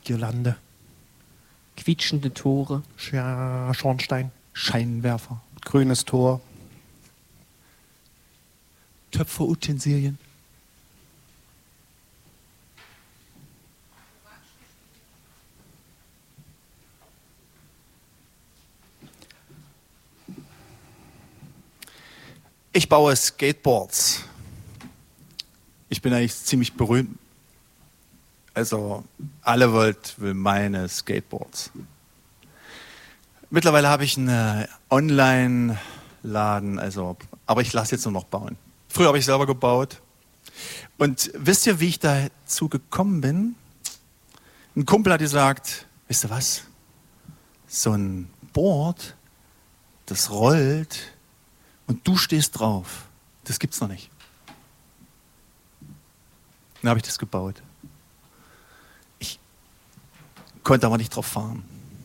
Girlande. Quietschende Tore. Ja, Schornstein. Scheinwerfer. Grünes Tor. Töpferutensilien. Ich baue Skateboards. Ich bin eigentlich ziemlich berühmt. Also alle Welt will meine Skateboards. Mittlerweile habe ich einen Online-Laden, aber ich lasse jetzt nur noch bauen. Früher habe ich selber gebaut. Und wisst ihr, wie ich dazu gekommen bin? Ein Kumpel hat gesagt, wisst ihr was? So ein Board, das rollt und du stehst drauf. Das gibt's noch nicht. Dann habe ich das gebaut. Ich konnte aber nicht drauf fahren.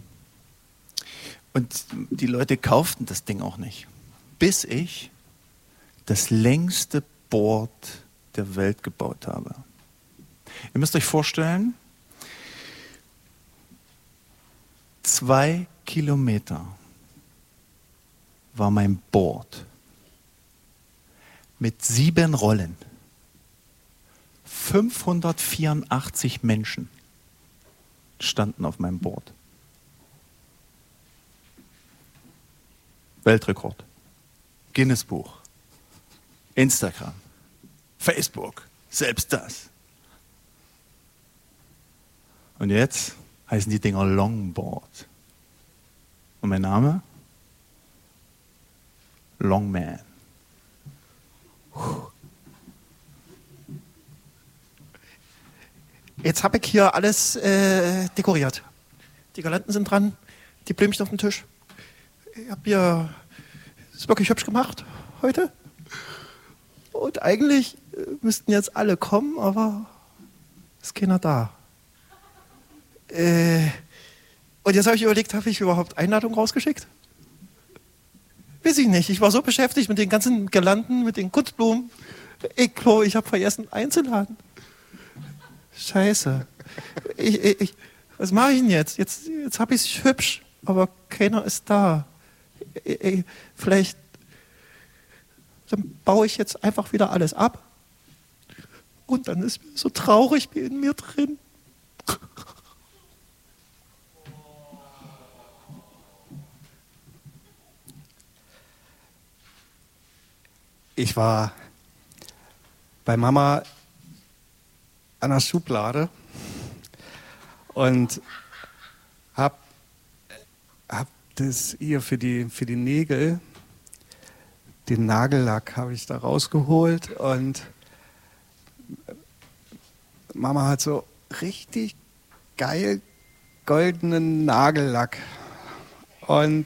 Und die Leute kauften das Ding auch nicht. Bis ich das längste Board der Welt gebaut habe. Ihr müsst euch vorstellen, 2 Kilometer war mein Board mit 7 Rollen. 584 Menschen standen auf meinem Board. Weltrekord. Guinness-Buch. Instagram. Facebook. Selbst das. Und jetzt heißen die Dinger Longboard. Und mein Name? Longman. Jetzt habe ich hier alles dekoriert. Die Girlanden sind dran, die Blümchen auf dem Tisch. Ich habe hier, ist wirklich hübsch gemacht heute. Und eigentlich müssten jetzt alle kommen, aber ist keiner da. Und jetzt habe ich überlegt, habe ich überhaupt Einladungen rausgeschickt? Weiß ich nicht. Ich war so beschäftigt mit den ganzen Girlanden, mit den Kunstblumen. Ich glaube, ich habe vergessen einzuladen. Scheiße. Was mache ich denn jetzt? Jetzt habe ich es hübsch, aber keiner ist da. Vielleicht dann baue ich jetzt einfach wieder alles ab. Und dann ist mir so traurig wie in mir drin. Ich war bei Mama an der Schublade und hab das hier für die Nägel, den Nagellack habe ich da rausgeholt und Mama hat so richtig geil goldenen Nagellack und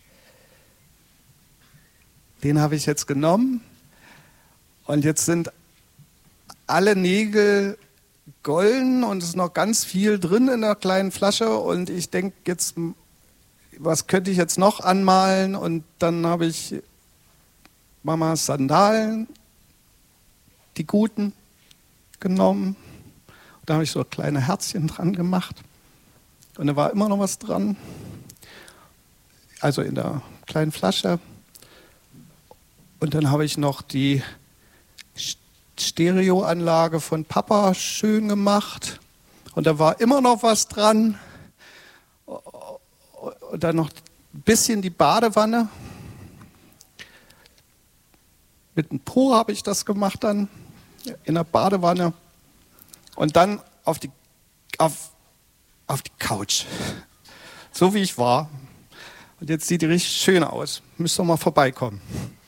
den habe ich jetzt genommen und jetzt sind alle Nägel golden und es ist noch ganz viel drin in der kleinen Flasche und ich denke jetzt, was könnte ich jetzt noch anmalen? Und dann habe ich Mamas Sandalen, die guten, genommen. Da habe ich so kleine Herzchen dran gemacht und da war immer noch was dran, also in der kleinen Flasche. Und dann habe ich noch die Stereoanlage von Papa schön gemacht und da war immer noch was dran. Und dann noch ein bisschen die Badewanne. Mit einem Po habe ich das gemacht dann, in der Badewanne. Und dann auf die Couch. So wie ich war. Und jetzt sieht die richtig schön aus. Müsst ihr mal vorbeikommen.